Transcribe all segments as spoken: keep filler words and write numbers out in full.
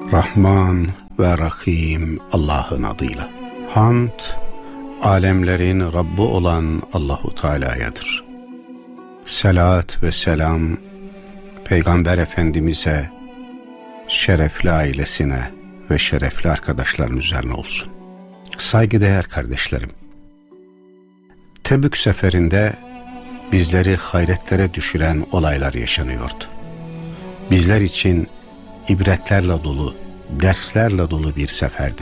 Rahman ve Rahim Allah'ın adıyla. Hamd, alemlerin Rabbi olan Allahu Teala'yadır. Selat ve selam Peygamber Efendimiz'e, şerefli ailesine ve şerefli arkadaşların üzerine olsun. Saygıdeğer kardeşlerim, Tebük seferinde bizleri hayretlere düşüren olaylar yaşanıyordu. Bizler için ibretlerle dolu, derslerle dolu bir seferdi.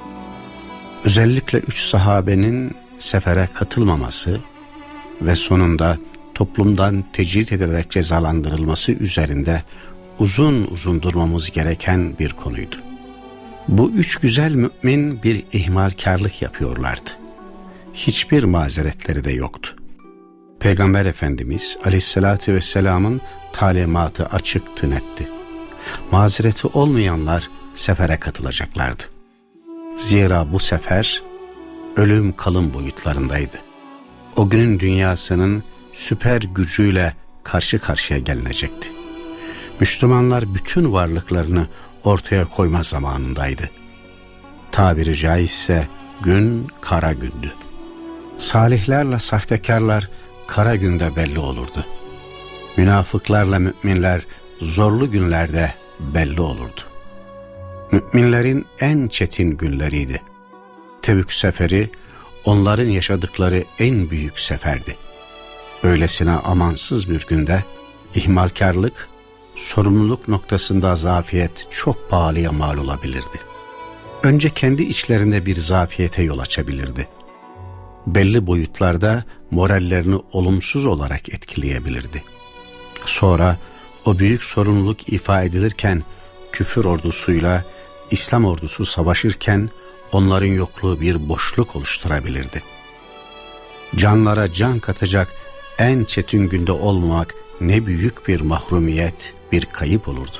Özellikle üç sahabenin sefere katılmaması ve sonunda toplumdan tecrit edilerek cezalandırılması üzerinde uzun uzun durmamız gereken bir konuydu. Bu üç güzel mümin bir ihmalkarlık yapıyorlardı. Hiçbir mazeretleri de yoktu. Peygamber Efendimiz Aleyhisselatü Vesselam'ın talimatı açıktı, netti. Mazereti olmayanlar sefere katılacaklardı. Zira bu sefer ölüm kalım boyutlarındaydı. O günün dünyasının süper gücüyle karşı karşıya gelinecekti. Müslümanlar bütün varlıklarını ortaya koyma zamanındaydı. Tabiri caizse gün kara gündü. Salihlerle sahtekarlar kara günde belli olurdu. Münafıklarla müminler zorlu günlerde belli olurdu. Müminlerin en çetin günleriydi. Tebük seferi onların yaşadıkları en büyük seferdi. Öylesine amansız bir günde ihmalkarlık, sorumluluk noktasında zafiyet çok pahalıya mal olabilirdi. Önce kendi içlerinde bir zafiyete yol açabilirdi. Belli boyutlarda morallerini olumsuz olarak etkileyebilirdi. Sonra o büyük sorumluluk ifa edilirken küfür ordusuyla İslam ordusu savaşırken onların yokluğu bir boşluk oluşturabilirdi. Canlara can katacak en çetin günde olmamak ne büyük bir mahrumiyet, bir kayıp olurdu.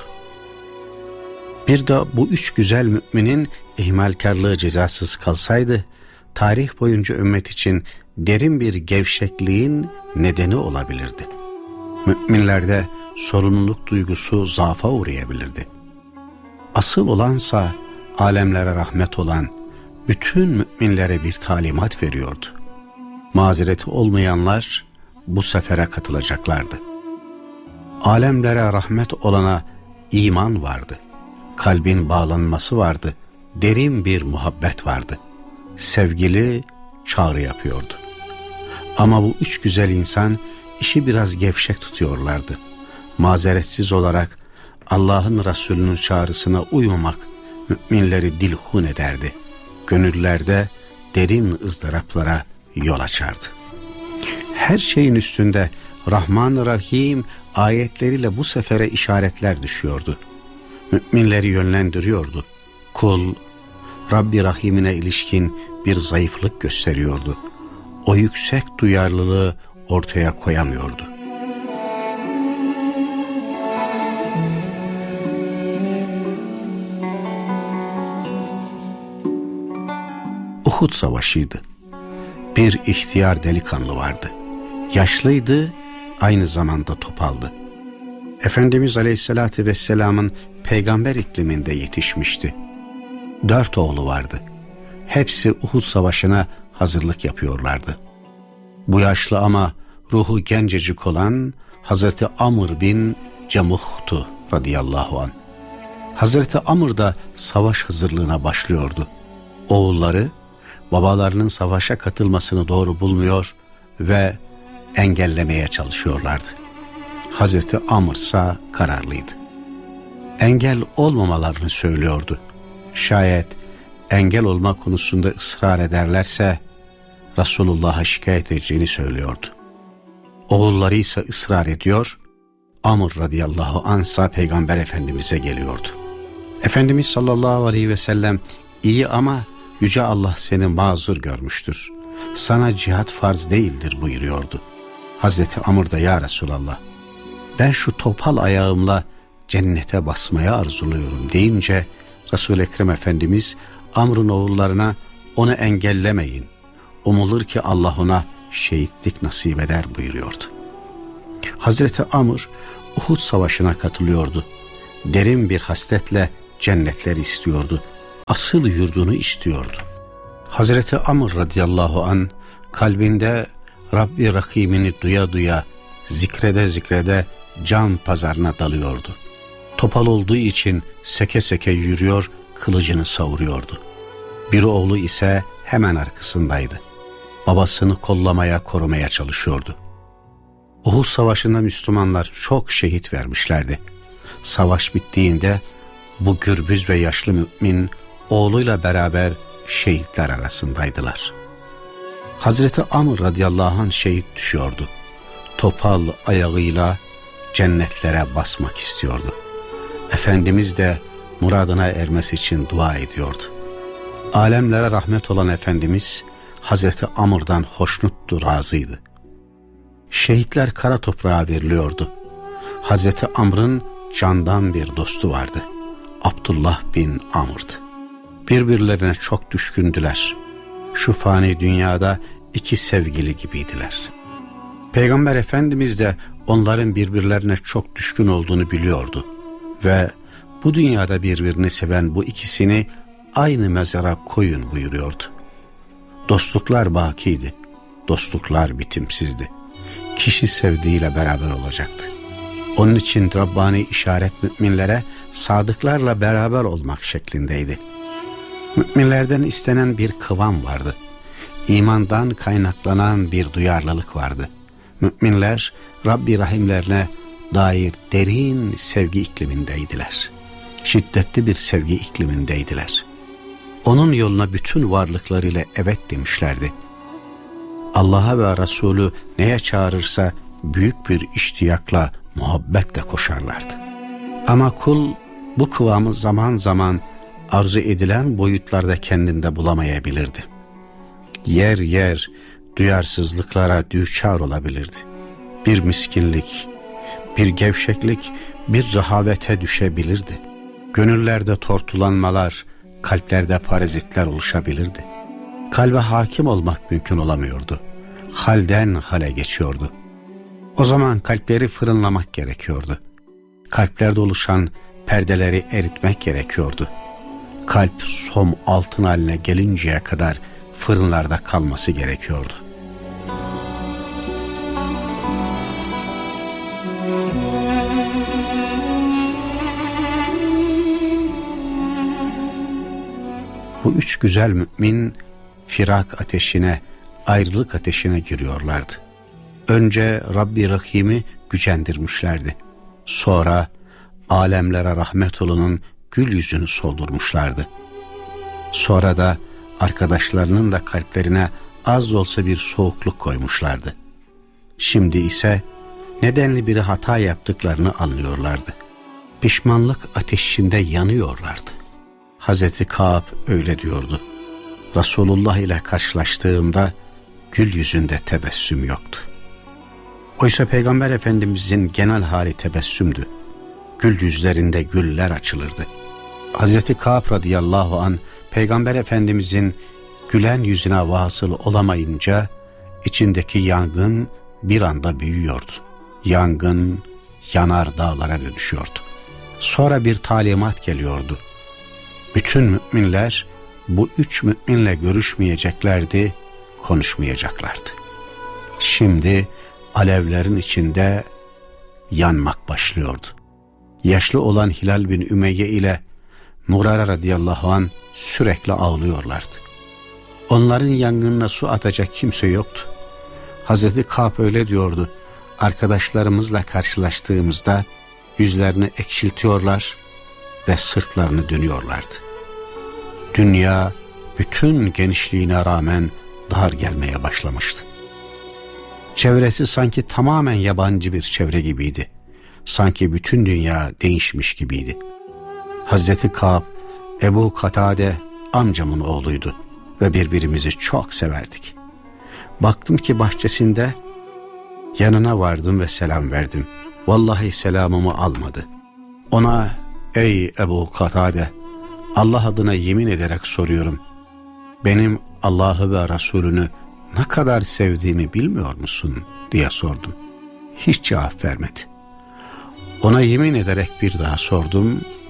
Bir de bu üç güzel müminin ihmalkarlığı cezasız kalsaydı, tarih boyunca ümmet için derin bir gevşekliğin nedeni olabilirdi. Müminlerde sorumluluk duygusu zaafa uğrayabilirdi. Asıl olansa alemlere rahmet olan bütün müminlere bir talimat veriyordu. Mazereti olmayanlar bu sefere katılacaklardı. Alemlere rahmet olana iman vardı. Kalbin bağlanması vardı. Derin bir muhabbet vardı. Sevgili çağrı yapıyordu. Ama bu üç güzel insan işi biraz gevşek tutuyorlardı. Mazeretsiz olarak Allah'ın Resulü'nün çağrısına uymamak müminleri dilhun ederdi. Gönüllerde derin ızdıraplara yol açardı. Her şeyin üstünde Rahman Rahim ayetleriyle bu sefere işaretler düşüyordu. Müminleri yönlendiriyordu. Kul, Rabbi Rahim'ine ilişkin bir zayıflık gösteriyordu. O yüksek duyarlılığı ortaya koyamıyordu. Uhud Savaşı'ydı. Bir ihtiyar delikanlı vardı. Yaşlıydı, aynı zamanda topaldı. Efendimiz Aleyhisselatü Vesselam'ın peygamber ikliminde yetişmişti. Dört oğlu vardı. Hepsi Uhud Savaşı'na hazırlık yapıyorlardı. Bu yaşlı ama ruhu gencecik olan Hazreti Amr bin Cemuh'tu radıyallahu anh. Hazreti Amr da savaş hazırlığına başlıyordu. Oğulları babalarının savaşa katılmasını doğru bulmuyor ve engellemeye çalışıyorlardı. Hazreti Amr ise kararlıydı. Engel olmamalarını söylüyordu. Şayet engel olma konusunda ısrar ederlerse Resulullah'a şikayet edeceğini söylüyordu. Oğulları ise ısrar ediyor, Amr radıyallahu anh ise Peygamber Efendimiz'e geliyordu. Efendimiz sallallahu aleyhi ve sellem, iyi ama Yüce Allah seni mazur görmüştür. Sana cihat farz değildir buyuruyordu. Hazreti Amr da, ya Resulallah, ben şu topal ayağımla cennete basmaya arzuluyorum deyince Resul-i Ekrem Efendimiz Amr'ın oğullarına onu engellemeyin. Umulur ki Allah ona şehitlik nasip eder buyuruyordu. Hazreti Amr Uhud Savaşı'na katılıyordu. Derin bir hasretle cennetleri istiyordu. Asıl yurdunu istiyordu. Hazreti Amr radıyallahu an kalbinde Rabbi Rahim'ini duya duya, zikrede zikrede can pazarına dalıyordu. Topal olduğu için seke seke yürüyor, kılıcını savuruyordu. Bir oğlu ise hemen arkasındaydı. Babasını kollamaya, korumaya çalışıyordu. Uhud Savaşı'nda Müslümanlar çok şehit vermişlerdi. Savaş bittiğinde bu gürbüz ve yaşlı mümin oğluyla beraber şehitler arasındaydılar. Hazreti Amr radıyallahu anh şehit düşüyordu. Topal ayağıyla cennetlere basmak istiyordu. Efendimiz de muradına ermesi için dua ediyordu. Alemlere rahmet olan Efendimiz Hazreti Amr'dan hoşnuttu, razıydı. Şehitler kara toprağa veriliyordu. Hazreti Amr'ın candan bir dostu vardı. Abdullah bin Amr'dı. Birbirlerine çok düşkündüler. Şu fani dünyada iki sevgili gibiydiler. Peygamber Efendimiz de onların birbirlerine çok düşkün olduğunu biliyordu. Ve bu dünyada birbirini seven bu ikisini aynı mezara koyun buyuruyordu. Dostluklar bakiydi. Dostluklar bitimsizdi. Kişi sevdiğiyle beraber olacaktı. Onun için Rabbani işaret müminlere sadıklarla beraber olmak şeklindeydi. Müminlerden istenen bir kıvam vardı. İmandan kaynaklanan bir duyarlılık vardı. Müminler Rabbi Rahimlerine dair derin sevgi iklimindeydiler. Şiddetli bir sevgi iklimindeydiler. Onun yoluna bütün varlıklarıyla evet demişlerdi. Allah'a ve Resulü neye çağırırsa büyük bir iştiyakla, muhabbetle koşarlardı. Ama kul bu kıvamı zaman zaman arzu edilen boyutlarda kendinde bulamayabilirdi. Yer yer duyarsızlıklara düçar olabilirdi. Bir miskinlik, bir gevşeklik, bir rehavete düşebilirdi. Gönüllerde tortulanmalar, kalplerde parazitler oluşabilirdi. Kalbe hakim olmak mümkün olamıyordu. Halden hale geçiyordu. O zaman kalpleri fırınlamak gerekiyordu. Kalplerde oluşan perdeleri eritmek gerekiyordu. Kalp som altın haline gelinceye kadar fırınlarda kalması gerekiyordu. Bu üç güzel mümin firak ateşine, ayrılık ateşine giriyorlardı. Önce Rabbi Rahim'i gücendirmişlerdi. Sonra alemlere rahmet olanın gül yüzünü soldurmuşlardı. Sonra da arkadaşlarının da kalplerine az da olsa bir soğukluk koymuşlardı. Şimdi ise nedenli bir hata yaptıklarını anlıyorlardı. Pişmanlık ateşinde yanıyorlardı. Hazreti Kâb öyle diyordu. Resulullah ile karşılaştığımda gül yüzünde tebessüm yoktu. Oysa Peygamber Efendimizin genel hali tebessümdü. Gül yüzlerinde güller açılırdı. Hazreti Kâb radıyallahu an Peygamber Efendimizin gülen yüzüne vasıl olamayınca içindeki yangın bir anda büyüyordu. Yangın yanar dağlara dönüşüyordu. Sonra bir talimat geliyordu. Bütün müminler bu üç müminle görüşmeyeceklerdi, konuşmayacaklardı. Şimdi alevlerin içinde yanmak başlıyordu. Yaşlı olan Hilal bin Ümeyye ile Murara radıyallahu anh sürekli ağlıyorlardı. Onların yangınına su atacak kimse yoktu. Hazreti Kâb öyle diyordu. Arkadaşlarımızla karşılaştığımızda yüzlerini ekşiltiyorlar ve sırtlarını dönüyorlardı. Dünya bütün genişliğine rağmen dar gelmeye başlamıştı. Çevresi sanki tamamen yabancı bir çevre gibiydi. Sanki bütün dünya değişmiş gibiydi. Hazreti Kâb, Ebu Katade amcamın oğluydu ve birbirimizi çok severdik. Baktım ki bahçesinde, yanına vardım ve selam verdim. Vallahi selamımı almadı. Ona, ey Ebu Katade, Allah adına yemin ederek soruyorum. Benim Allah'ı ve Resulünü ne kadar sevdiğimi bilmiyor musun diye sordum. Hiç cevap vermedi. Ona yemin ederek bir daha sordum.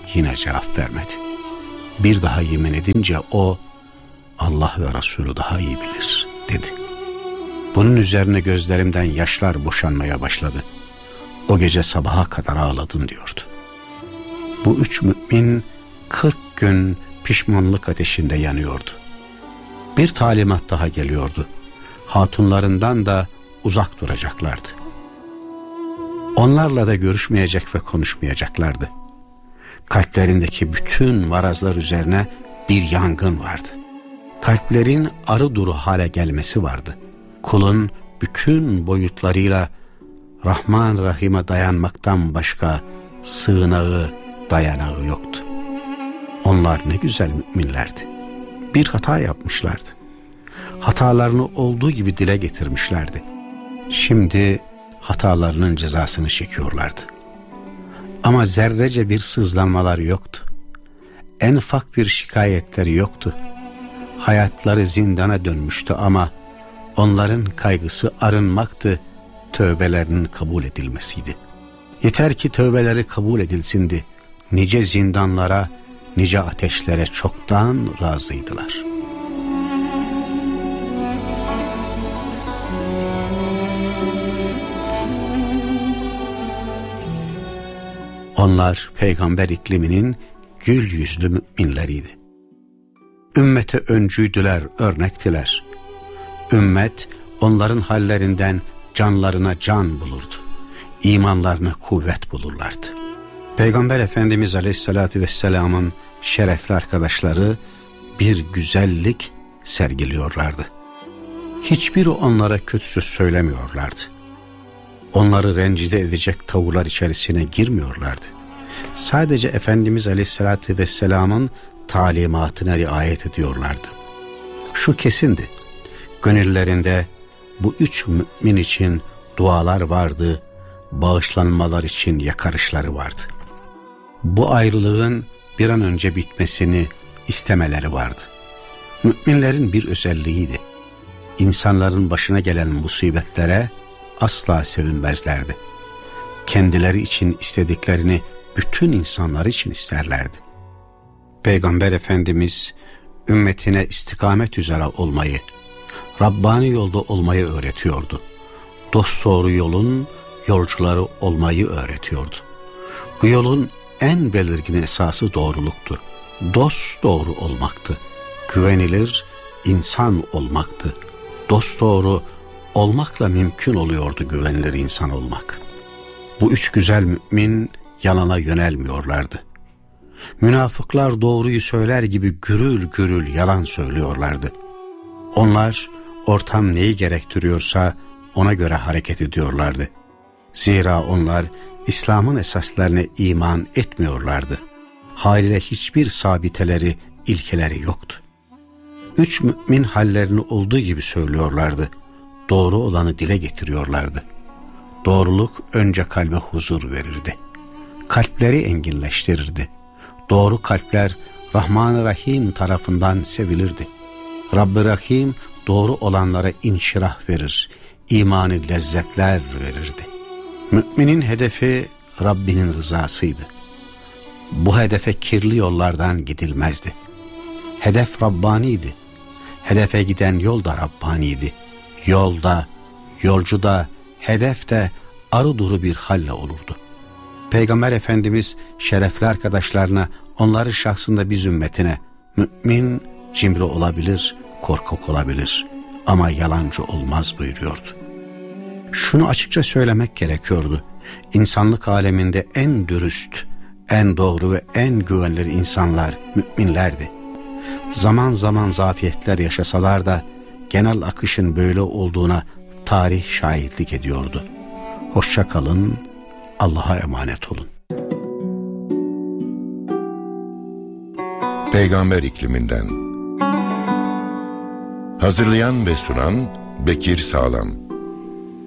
yine cevap vermedi. Bir daha yemin edince o, Allah ve Resulü daha iyi bilir dedi. Bunun üzerine gözlerimden yaşlar boşanmaya başladı. O gece sabaha kadar ağladım diyordu. Bu üç mümin kırk gün pişmanlık ateşinde yanıyordu. Bir talimat daha geliyordu. Hatunlarından da uzak duracaklardı. Onlarla da görüşmeyecek ve konuşmayacaklardı. Kalplerindeki bütün varazlar üzerine bir yangın vardı. Kalplerin arı duru hale gelmesi vardı. Kulun bütün boyutlarıyla Rahman Rahim'e dayanmaktan başka sığınağı, dayanağı yoktu. Onlar ne güzel müminlerdi. Bir hata yapmışlardı. Hatalarını olduğu gibi dile getirmişlerdi. Şimdi hatalarının cezasını çekiyorlardı. Ama zerrece bir sızlanmaları yoktu. En ufak bir şikayetleri yoktu. Hayatları zindana dönmüştü ama onların kaygısı arınmaktı, tövbelerinin kabul edilmesiydi. Yeter ki tövbeleri kabul edilsindi. Nice zindanlara, nice ateşlere çoktan razıydılar. Onlar peygamber ikliminin gül yüzlü müminleriydi. Ümmete öncüydüler, örnektiler. Ümmet onların hallerinden canlarına can bulurdu. İmanlarına kuvvet bulurlardı. Peygamber Efendimiz Aleyhisselatü Vesselam'ın şerefli arkadaşları bir güzellik sergiliyorlardı. Hiçbiri onlara kötü söz söylemiyorlardı. Onları rencide edecek tavırlar içerisine girmiyorlardı. Sadece Efendimiz Aleyhisselatü Vesselam'ın talimatına riayet ediyorlardı. Şu kesindi, gönüllerinde bu üç mümin için dualar vardı, bağışlanmalar için yakarışları vardı. Bu ayrılığın bir an önce bitmesini istemeleri vardı. Müminlerin bir özelliğiydi. İnsanların başına gelen musibetlere asla sevinmezlerdi. Kendileri için istediklerini bütün insanlar için isterlerdi. Peygamber Efendimiz ümmetine istikamet üzere olmayı, Rabbani yolda olmayı öğretiyordu. Dosdoğru yolun yolcuları olmayı öğretiyordu. Bu yolun en belirgin esası doğruluktu. Dosdoğru olmaktı. Güvenilir insan olmaktı. Dosdoğru olmakla mümkün oluyordu güvenilir insan olmak. Bu üç güzel mümin yalana yönelmiyorlardı. Münafıklar doğruyu söyler gibi gürül gürül yalan söylüyorlardı. Onlar ortam neyi gerektiriyorsa ona göre hareket ediyorlardı. Zira onlar İslam'ın esaslarına iman etmiyorlardı. Haliyle hiçbir sabiteleri, ilkeleri yoktu. Üç mümin hallerini olduğu gibi söylüyorlardı. Doğru olanı dile getiriyorlardı. Doğruluk önce kalbe huzur verirdi. Kalpleri enginleştirirdi. Doğru kalpler Rahman-ı Rahim tarafından sevilirdi. Rabb-i Rahim doğru olanlara inşirah verir, imanı lezzetler verirdi. Müminin hedefi Rabbinin rızasıydı. Bu hedefe kirli yollardan gidilmezdi. Hedef Rabbaniydi. Hedefe giden yol da Rabbaniydi. Yolda, yolcu da, hedef de arı duru bir halle olurdu. Peygamber Efendimiz şerefli arkadaşlarına, onları şahsında biz ümmetine, mümin cimri olabilir, korkak olabilir ama yalancı olmaz buyuruyordu. Şunu açıkça söylemek gerekiyordu. İnsanlık aleminde en dürüst, en doğru ve en güvenilir insanlar müminlerdi. Zaman zaman zafiyetler yaşasalar da genel akışın böyle olduğuna tarih şahitlik ediyordu. Hoşça kalın, Allah'a emanet olun. Peygamber ikliminden. Hazırlayan ve sunan Bekir Sağlam.